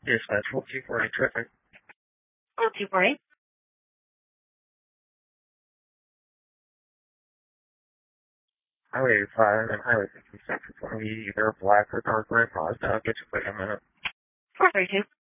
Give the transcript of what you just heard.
Dispatch 4248 traffic. 4248. Highway 85 and Highway 56 is going to be either black or dark red Mazda. I'll get you wait a minute. 432.